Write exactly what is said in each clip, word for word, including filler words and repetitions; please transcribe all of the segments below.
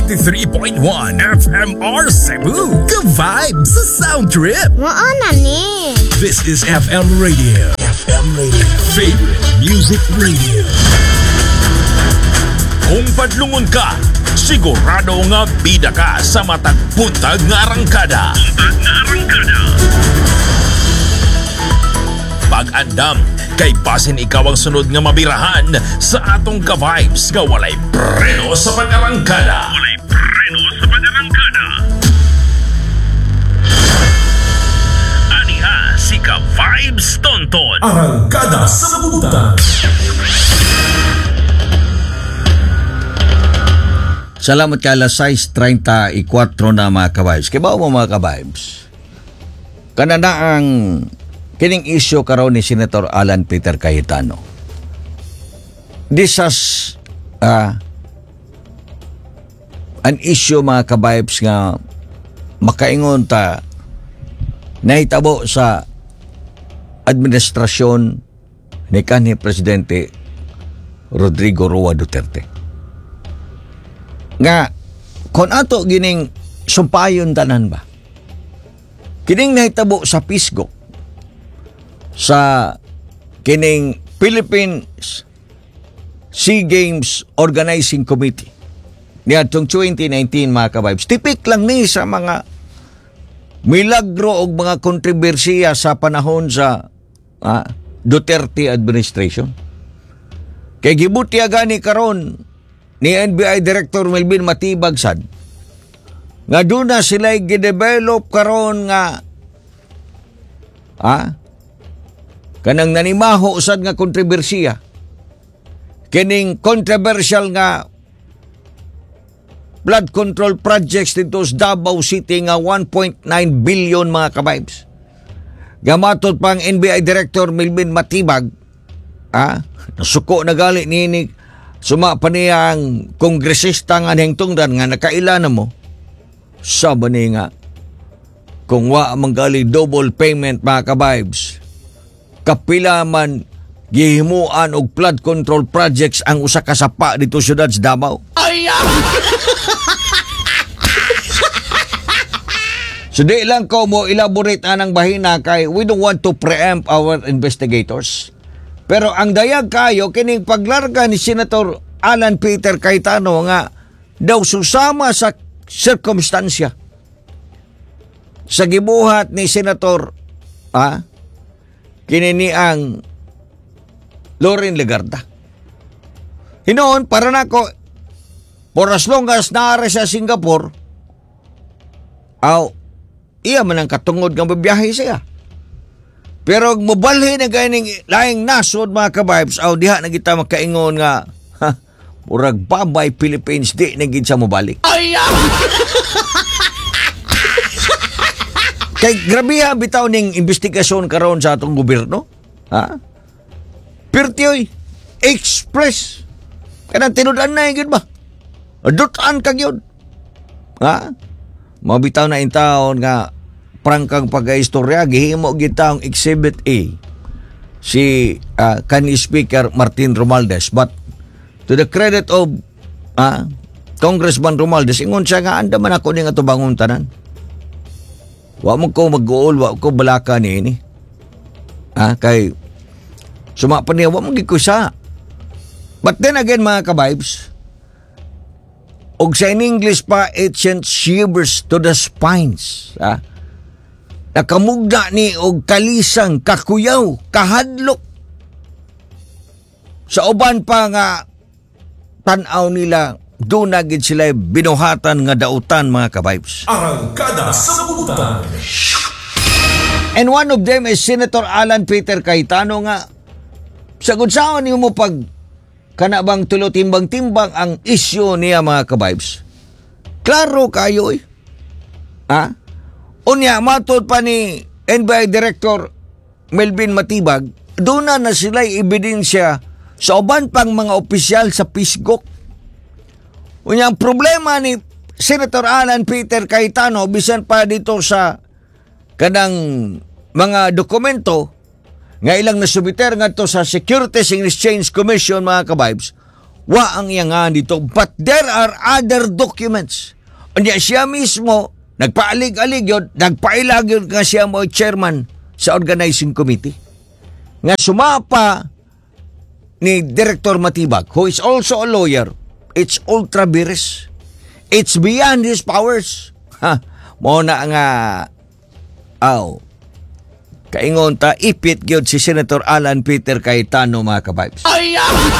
ninety-three point one F M R Cebu. Ka-vibe sa sound trip. Maana ni. This is F M Radio. F M Radio. Favorite Music Radio. Kung padlungon ka, sigurado nga bida ka sa matag buntag nga arangkada. Buntag nga arangkada. Pag-andam, kay basin ikaw ang sunod nga mabirahan sa atong ka-vibes nga walay preno sa pag-arangkada. Walay preno sa pag-arangkada. Aniha si ka-vibes Tonton. Arangkada sa buntag. Salamat ka alas sais treinta y cuatro na mga ka-vibes. Kaya ba mo mga ka-vibes? Kanana ang kining isyo karon ni Senator Alan Peter Cayetano. This has uh, an issue mga ka-vibes nga makaingon ta nahitabo sa administrasyon ni kanhi Presidente Rodrigo Roa Duterte. Nga, kung ato gining sumpayon tanan ba? Kining nahitabo sa Pisgok, sa kining Philippines Sea Games Organizing Committee niadtong twenty nineteen mga ka-vibes. Tipik lang ni sa mga milagro o mga kontrobersiya sa panahon sa ah, Duterte administration. Kay gibuti gani karon ni N B I Director Melvin Matibag sad nga doon na sila gidevelop karon nga ah, kanang nanimaho usad nga kontrobersiya kining controversial nga flood control projects dito sa Davao City nga one point nine billion mga ka-vibes. Gamatot pang N B I Director Melvin Matibag ah, nasuko na gali ni suma pa niyang kongresista nga nihingtungdan nga nakaila na mo sa bani nga kung wa manggali double payment mga ka-vibes kapila man gihimuan og flood control projects ang usa ka sapa dito syudad sa Davao. Ay! So di lang ko mo elaborate anang bahina kay we don't want to preempt our investigators. Pero ang dayag kayo kining paglarga ni Senator Alan Peter Cayetano nga daw susama sa sirkumstansya sa gibuhat ni Senator ah, kinini ang Loren Legarda. Hinoon para nako for as long as naara sa Singapore aw iya man ang katungod nga biyahe siya. Pero mobalhin na ganing laing nasod mga ka-vibes aw diha na kita makaingon nga ha, murag babay Philippines di na gid sa mobalik. Ay! Kay grabe ha bitaw ning investigasyon karon sa atong gobyerno. Ha? Pirtioy Express. Kanang tinudan na gyud ba? Adutan ka gyud. Ha? Mabitaw na intawon nga prangkang pag-istorya gihimo gitang Exhibit A si uh, kanhi Speaker Martin Romualdez, but to the credit of uh, Congressman Romualdez ingon siya nga anda man ako ning atubangon tanan wa mo ko mag-uol wa ko balaka ni ini ah kay suma pa niya wa mo gikusa. But then again mga ka-vibes og sa in English pa it sent shivers to the spines ah nakamugda ni og kalisang, kakuyaw, kahadlok. Sa uban pa nga tan-aw nila, doon na gid sila binuhatan nga dautan mga ka-vibes. Arangkada sa buntag. And one of them is Senator Alan Peter Cayetano nga sagud saon niyo mo pag kana bang tulo timbang-timbang ang isyu niya mga ka-vibes. Klaro kayo eh. Ha? Unya, matod pa ni N B I Director Melvin Matibag, doon na na sila'y ebidensya sa uban pang mga opisyal sa Pisgok. Unya, ang problema ni Senator Alan Peter Cayetano, bisan pa dito sa kanang mga dokumento, nga ilang nasubiter nga to sa Securities and Exchange Commission mga ka-vibes, Wa ang iya nga dito. But there are other documents. Unya siya mismo, nagpaalig-alig yun, nagpailag yun nga siya mo chairman sa organizing committee. Nga sumapa ni Director Matibag, who is also a lawyer. It's ultra virus. It's beyond his powers. Ha, mo na nga, aw, kaingon ta, ipit gyud si Senator Alan Peter Cayetano, mga kabibes. Ay,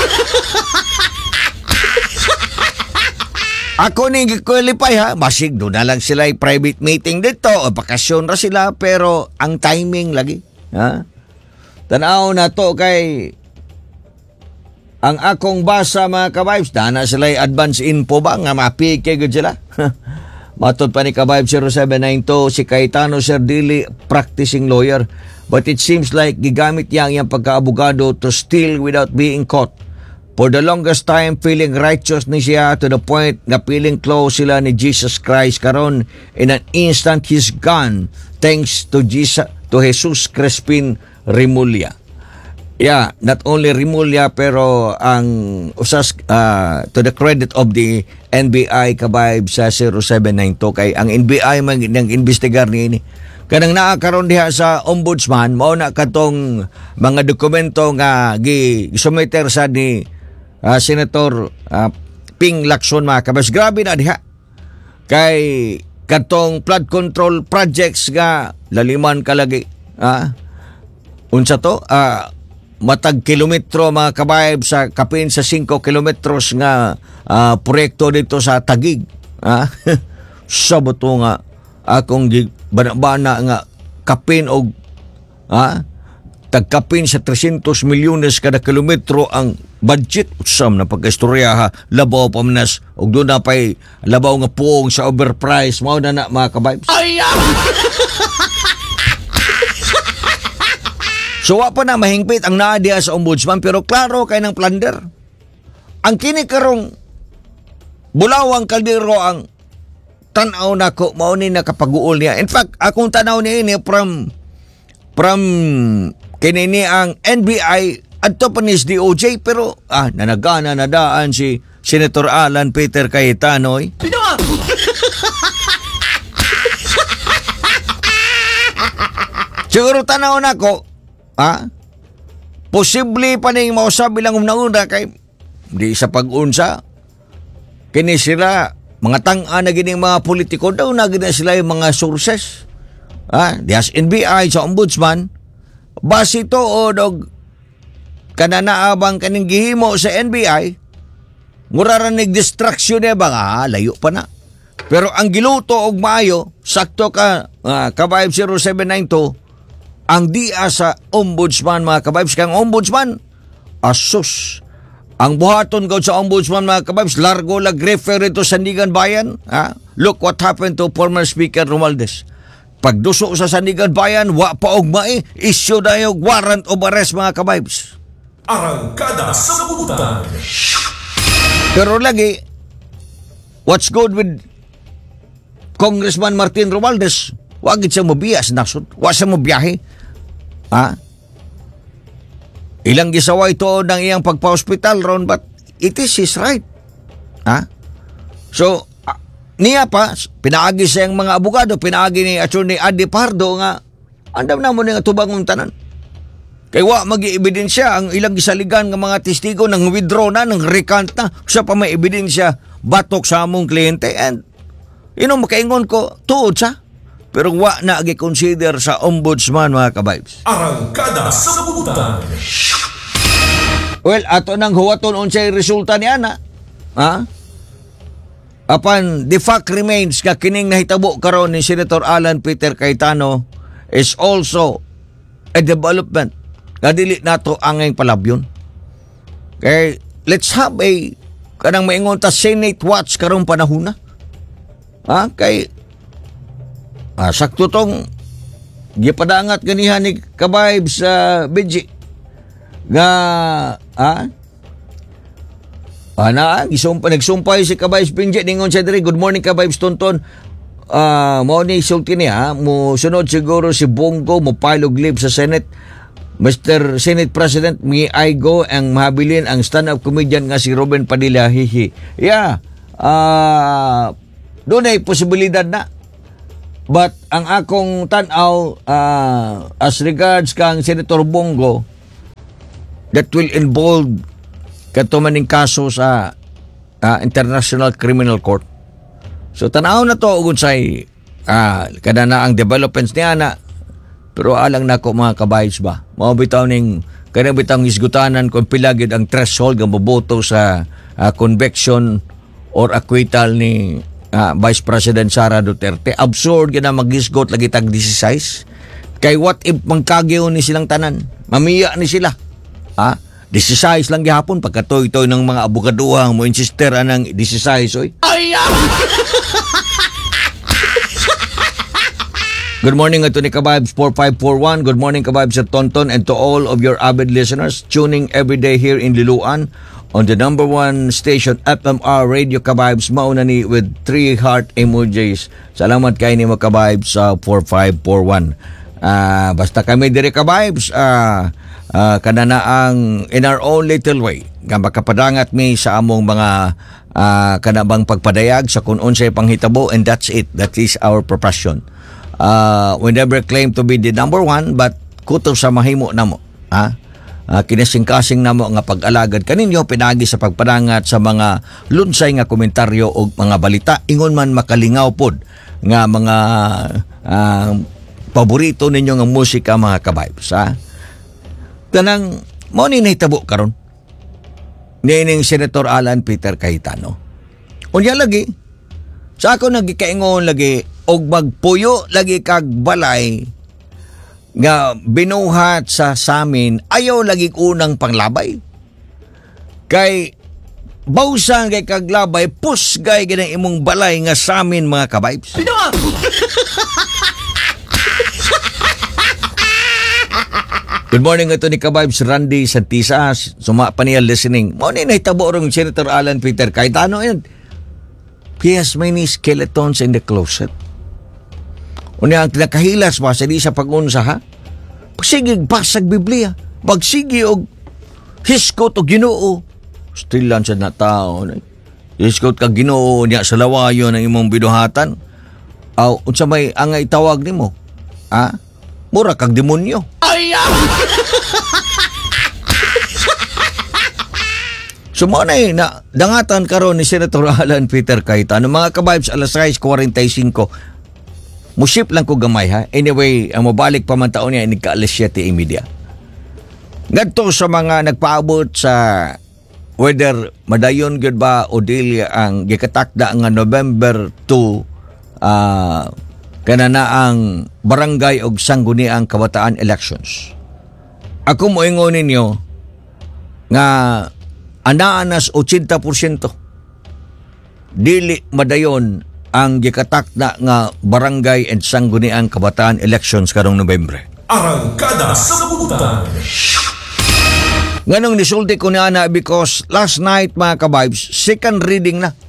Ako ni qualify ha, basig doon na lang sila private meeting dito o bakasyon ra sila, pero ang timing lagi. Ha? Tanaw na to kay ang akong basa, mga kabibes, na sila advance info ba nga mapike gud sila. Matod pa ni Kabibes zero seven nine two, si Cayetano Sir Dili, practicing lawyer, but it seems like gigamit yang yang pagkaabogado to steal without being caught. For the longest time, feeling righteous ni siya to the point na feeling close sila ni Jesus Christ. Karon, in an instant, he's gone. Thanks to Jesus, to Jesus Crispin Remulla. Yeah, not only Remulla, pero ang usas, uh, to the credit of the N B I, kabayb sa zero seven nine two, kay ang N B I man ng investigar ni ini. Kanang naakaroon diha sa ombudsman, mao na katong mga dokumento nga gi-submiter sa ni Uh, Senator uh, Ping Lacson, mga kabibes. Grabe na diha. Kay katong flood control projects nga laliman kalagi. Uh, unsa to? Uh, matag kilometro, mga kabibes, sa kapin sa five kilometros nga uh, proyekto dito sa Taguig. Uh, Sabato nga akong bana-bana nga kapin og uh, tagkapin sa three hundred milyones kada kilometro ang budget. Usam na pagkaistorya ha, labaw pa manas, og doon na pa'y labaw nga puong sa overprice, mao na na, mga kabibes. ay, So wa pa na mahingpit ang naadiya sa ombudsman, pero klaro kay ng plunder. Ang kinikarong bulawang kaldero ang tanaw na ko, mao ni nakapaguol niya. In fact, akong tanaw niya ini from from kinini ang N B I adto pa ni D O J, pero ah, nanagana nadaan si Senator Alan Peter Cayetano. Eh. Siguro tanaw na ko, ah, posible pa ning mausabi lang una-una kay di sa pag-unsa kini sila mga tang-a na gining mga politiko daw na gina sila yung mga sources. Ah, dias N B I sa ombudsman base to o dog kananaabang kaning gihimo sa N B I, muraran nag-distraction niya ba nga, layo pa na. Pero ang giluto og maayo, sakto ka, uh, Kabibes zero seven nine two, ang dia sa ombudsman, mga Kabibes, kang ombudsman, asus. Ang buhaton ko sa ombudsman, mga Kabibes, largo lag-refer ito sa Sandigan Bayan. Ha? Look what happened to former Speaker Romualdez. Pagduso sa Sandigan Bayan, wa pa og mai, issue na yung warrant of arrest, mga Kabibes. Arangkada sa Butan. Pero lagi, what's good with Congressman Martin Romualdez? Wag siya mabiya sa nasod. Wag siya mabiyahe. Ha? Ilang gisaway to ng iyang pagpa-hospital ron, but it is his right. Ha? So, uh, niya pa, pinaagi sa mga abogado, pinaagi ni Attorney Adi Pardo nga, andam na mo nga tubang ng tanan. Kay wa mag-i-ebidensya ang ilang gisaligan ng mga testigo ng withdraw na, ng recant na, sa pa may ebidensya, batok sa among kliyente. And, you know, makaingon ko, tuod sa, pero wa na agi-consider sa ombudsman, mga Kabibes. Arangkada sa Butan. Well, ato nang huwaton unsay resulta ni ana. Ha? Apan, the fact remains ka kining nahitabo karon ni Senator Alan Peter Cayetano is also a development nga dili nato angay palabyon. Okay, let's have a kanang maingon ta Senate watch karong panahon na. Ha, kay ah, sakto tong gipadangat ganihan ni Kabibes sa uh, Benji nga ah ana gisumpa nagsumpay si Kabibes Benji ningon siya diri, good morning Kabibes Tonton. Ah, uh, mo ni sulti niya mo sunod siguro si Bongo mo file og leave sa Senate. Mister Senate President, may I go ang mahabilin ang stand-up comedian nga si Ruben Padilla, hihi. Yeah, uh, doon ay posibilidad na. But ang akong tanaw, uh, as regards kang Senator Bongo, that will involve katumaning kaso sa uh, International Criminal Court. So tanaw na to, ugunsay, uh, kada na ang developments niya na. Pero alang na ko mga kabayos ba, mga bitaw ning kanang bitaw isgutanan kung pilagid ang threshold nga moboto sa uh, conviction or acquittal ni uh, Vice President Sara Duterte. Absurd gina magisgot lagi tag sixteen. Kay what if mangkagyo ni silang tanan? Mamiya ni sila. Ha? sixteen lang gihapon pagkatoy-toy ng mga abogaduhang mo insister anang sixteen oy. Ay! Good morning to ni Kabibes four five four one. Good morning Kabibes at Tonton and to all of your avid listeners tuning every day here in Liloan on the number one station F M R Radio Kabibes. Mauna ni with three heart emojis. Salamat kay ni mo Kabibes sa uh, four five four one. Uh, basta kami diri Kabibes uh, uh, kanana ang in our own little way nga makapadangat mi sa among mga uh, kanabang pagpadayag sa kung unsay panghitabo, and that's it. That is our profession. Uh, we never claim to be the number one, but kuto sa mahimo namo, ha? Uh, kinasing-kasing namo nga pag-alagad kaninyo pinagi sa pagpadangat sa mga lunsay nga komentaryo o mga balita ingon man makalingaw pod nga mga uh, paborito ninyo nga musika mga Kabibes, ha? Tanang mo ni nahitabo karon nining Senator Alan Peter Cayetano. Unya lagi sa ako nagikaingon lagi og magpuyo lagi kag balay nga binuhat sa samin, ayaw lagi unang panglabay. Kay bawsan kay kag labay, pusgay ginang imong balay nga samin mga Kabibes. Good morning ito ni Kabibes Randy Santisas. Suma pa niya listening. Mo ni nahitabo rong Senator Alan Peter Cayetano. He has many skeletons in the closet. Unya ang tinakahilas ba sa di sa pag-unsa ha? Pagsigig basag Biblia. Pagsigi og hiskot o Ginoo. Still lang siya na tao. Hiskot ka Ginoo niya sa lawayo ng imong binuhatan. Aw, unsa may angay tawag nimo? Ha? Mura kag demonyo. Ay! Sumanay na dangatan karon ni Senator Alan Peter Cayetano. Mga Kabibes, alas sais forty-five. Musip lang ko gamay ha. Anyway, ang mabalik pa man taon niya inig ka alas siyete media. Ngadto sa mga nagpaabot sa whether madayon gyud ba o dili ang gikatakda nga November two uh, kanana ang barangay og sangguniang kabataan elections. Ako moingon ninyo nga anaanas eighty percent dili madayon ang gikatakda nga barangay and sangguniang kabataan elections karong Nobyembre. Arangkada sa Butan. Nganong nisulti ko ni ana because last night mga Kabibes, second reading na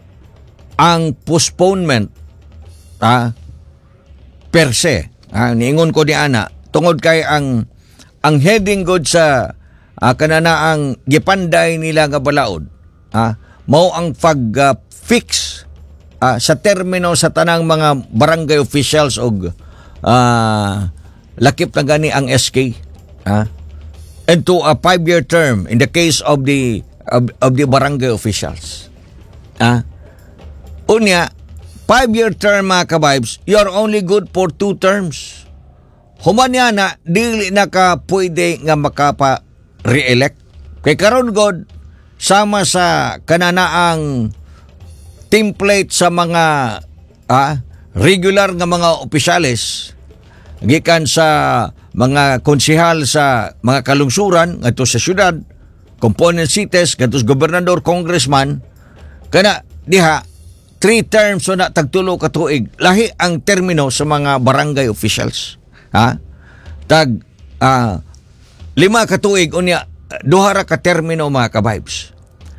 ang postponement ha, per se. Ha, niingon ko ni ana tungod kay ang ang heading good sa uh, kanana ang gipanday nila nga balaod ha, mao ang pag uh, fix Uh, sa termino sa tanang mga barangay officials og uh, lakip na gani ang S K uh, and to a five-year term in the case of the of, of the barangay officials. Uh, unya, five-year term mga Kabibes, you are only good for two terms. Human yan na, dili na ka pwede nga makapa re-elect. Kay karon god, sama sa kananaang template sa mga ah, regular nga mga opisyales gikan sa mga konsehal sa mga kalungsuran ngadto sa syudad, component cities ngadto sa gobernador, congressman, kana diha three terms so na tagtulo ka tuig. Lahi ang termino sa mga barangay officials. Ha? Tag ah, lima ka tuig unya duha ra ka termino mga Kabibes.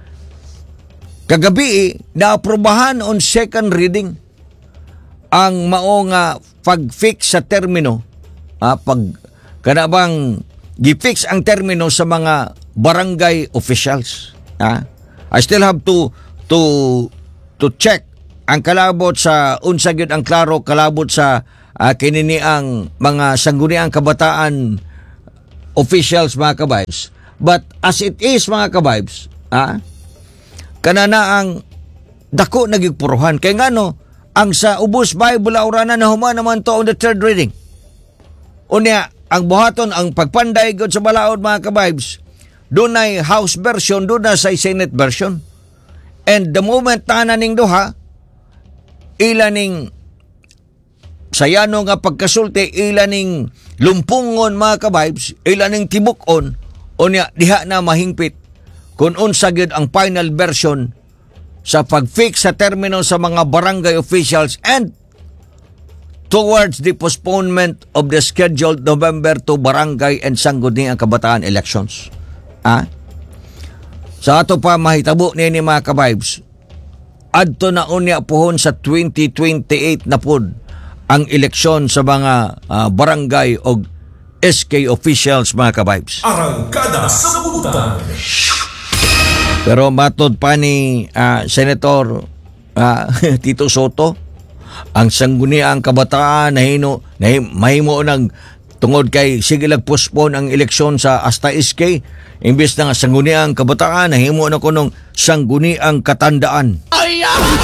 Kagabi, naaprobahan on second reading ang mao nga pag-fix sa termino, ah, pag kanabang gi-fix ang termino sa mga barangay officials. Ha? I still have to to to check ang kalabot sa unsa gyud ang klaro kalabot sa uh, kinini ang mga sangguniang kabataan officials mga kabibes. But as it is mga kabibes, ha? Kanana ang dako nagigpuruhan kay ngano ang sa ubos Bible aurana na human naman to on the third reading. Unya ang buhaton ang pagpanday gud sa balaod mga kabibes, dunay House version, dunay sa Senate version. And the moment tanan ning duha, ila ning sayano nga pagkasulti, ila ning lumpungon mga kabibes, ila ning tibukon, unya diha na mahingpit kung unsa gyud ang final version sa pag-fix sa termino sa mga barangay officials and towards the postponement of the scheduled November to barangay and sangguniang kabataan elections. Ah? Sa ato pa mahitabo ni mga kabibes, adto na unya pohon sa twenty twenty-eight na pod ang eleksyon sa mga uh, barangay o S K officials mga kabibes. Arangkada sa Butan. Pero matod pa ni uh, Senator uh, Tito Soto, ang sangguniang kabataan na hino na mahimo nang tungod kay sige lang postpone ang eleksyon sa Asta S K, imbes na nga sangguniang kabataan na himo na kunong sangguniang katandaan. Ay!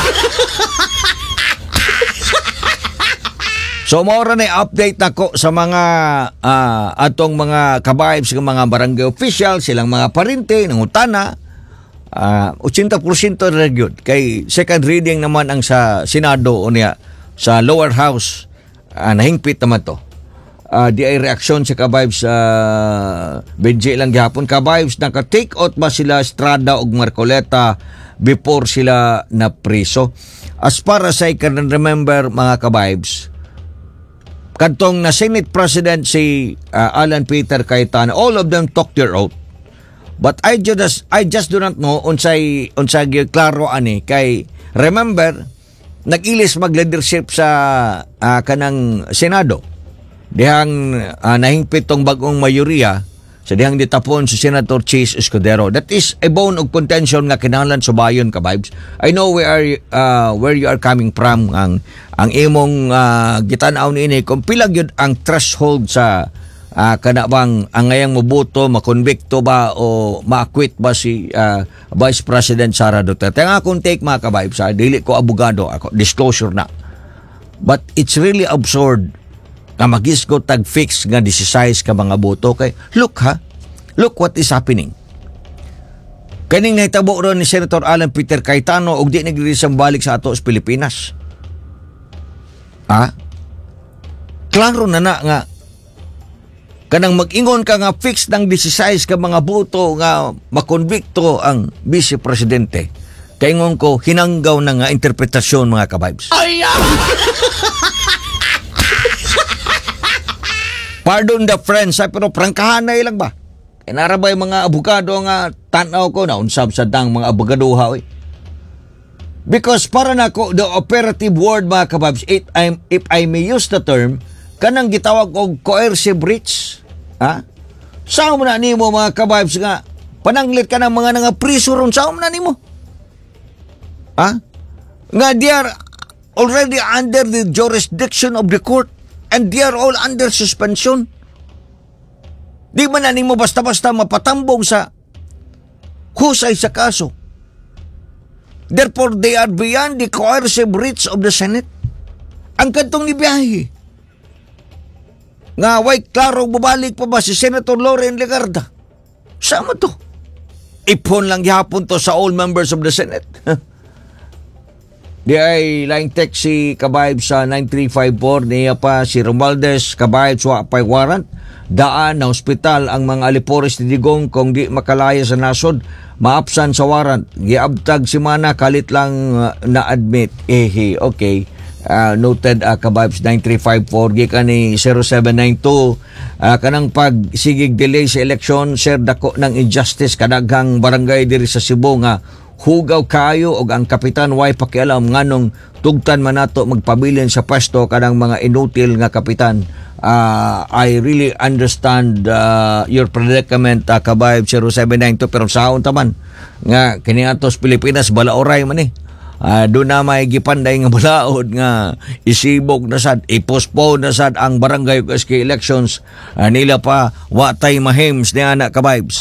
So maura na update nako sa mga uh, atong mga kabayb sa mga barangay official, silang mga parente ng utana. Uh, eighty percent na gyud kay second reading naman ang sa Senado o niya sa lower house, uh, nahingpit naman to. Uh, di ay reaksyon sa kabibes sa uh, Benji lang gihapon. Kabibes naka-take out ba sila Estrada o Marcoleta before sila na priso? As far as I can remember mga kabibes, kadtong na Senate President si uh, Alan Peter Cayetano, all of them took their oath. But I just I just do not know unsay unsay klaro ani kay remember nag-ilis mag-leadership sa uh, kanang Senado. Dihang uh, nahingpit tong bagong mayoriya sa dihang ditapon si Senator Chis Escudero. That is a bone of contention nga kinahanglan subayon ka vibes. I know where are uh, where you are coming from. Ang ang imong uh, gitan-aw niini kung pila gyud ang threshold sa uh, kana bang ang ngayang moboto makonbikto ba o ma-acquit ba si uh, Vice President Sara Duterte. Ang akong take mga ka-vibes, ha, dili ko abogado ako, disclosure na. But it's really absurd nga magisgo tag-fix nga disisize ka mga boto kay look ha, look what is happening. Kaning nahitabo ron ni Senator Alan Peter Cayetano og di nagrelisang balik sa ato sa Pilipinas. Ha? Klaro na na nga kanang mag-ingon ka nga fix ng disisize ka mga boto nga makonbikto ang Vice Presidente. Kaingon ko, hinanggaw na nga interpretasyon mga kabibes. Ay! Pardon the friends, ay, pero prangkahan na ilang ba? Inarabay mga abogado nga tanaw ko na unsab sa dang mga abogadoha. Oy. Because para na ko, the operative word mga kababs, if, I'm, if I may use the term, kanang gitawag og coercive breach. Ha? Saan mo na nimo mga kababs nga, pananglit ka ng mga nga priso ron, saan mo na nimo? Ha? Nga they are already under the jurisdiction of the court. And they are all under suspension. Di ba na nimo basta-basta mapatambong sa husay sa kaso? Therefore, they are beyond the coercive reach of the Senate. Ang kantong nibiyahe. Nga, way klaro, bubalik pa ba si Senator Loren Legarda? Sama to. Ipon lang gihapon to sa all members of the Senate. Di ay line text si kabayb sa nine three five four, niya pa si Romualdez, kabayb sa apay warrant, daan na ospital ang mga alipores ni Digong kung di makalaya sa nasod, maapsan sa warrant, giabtag si Mana, kalit lang uh, na-admit. Ehe, okay. Uh, noted uh, kabibes nine three five four, gikan ni zero seven nine two, uh, kanang pagsigig delay sa eleksyon, sir, dako ng injustice kadaghang barangay diri sa Cebu nga hugaw kayo og ang kapitan way pakialam nganong tugtan man nato magpabilin sa pwesto kanang mga inutil nga kapitan. Uh, I really understand uh, your predicament, uh, Kabayb zero seven nine two, pero saon taman nga kini atos Pilipinas balaoray man eh. Uh, doon na may gipanday nga balaod nga isibog na sad, i-postpone na sad ang barangay ug S K elections. Uh, nila pa watay mahims ni anak Kabaybs.